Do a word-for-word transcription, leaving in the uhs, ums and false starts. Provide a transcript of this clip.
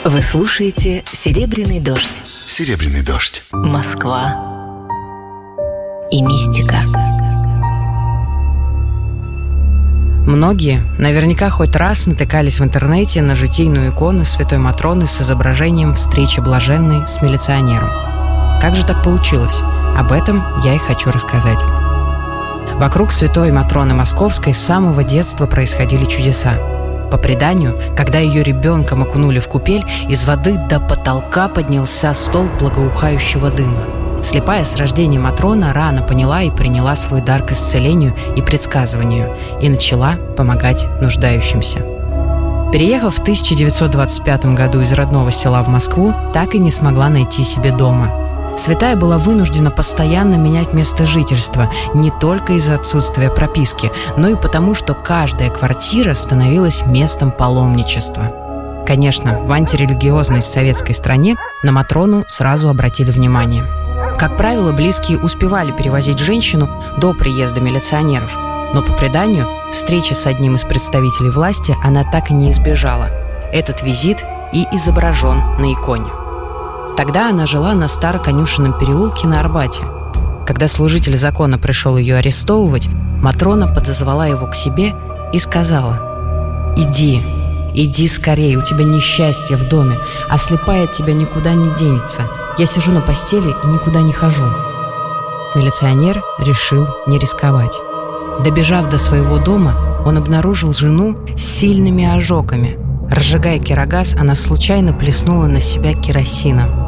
Вы слушаете «Серебряный дождь». «Серебряный дождь». Москва и мистика. Многие наверняка хоть раз натыкались в интернете на житийную икону святой Матроны с изображением встречи блаженной с милиционером. Как же так получилось? Об этом я и хочу рассказать. Вокруг святой Матроны Московской с самого детства происходили чудеса. По преданию, когда ее ребенком окунули в купель, из воды до потолка поднялся столб благоухающего дыма. Слепая с рождения Матрона рано поняла и приняла свой дар к исцелению и предсказыванию и начала помогать нуждающимся. Переехав в тысяча девятьсот двадцать пятом году из родного села в Москву, так и не смогла найти себе дома. Святая была вынуждена постоянно менять место жительства не только из-за отсутствия прописки, но и потому, что каждая квартира становилась местом паломничества. Конечно, в антирелигиозной советской стране на Матрону сразу обратили внимание. Как правило, близкие успевали перевозить женщину до приезда милиционеров, но по преданию, встречи с одним из представителей власти она так и не избежала. Этот визит и изображен на иконе. Тогда она жила на Староконюшенном переулке на Арбате. Когда служитель закона пришел ее арестовывать, Матрона подозвала его к себе и сказала: «Иди, иди скорее, у тебя несчастье в доме, а слепая от тебя никуда не денется. Я сижу на постели и никуда не хожу». Милиционер решил не рисковать. Добежав до своего дома, он обнаружил жену с сильными ожогами. Разжигая керогаз, она случайно плеснула на себя керосином.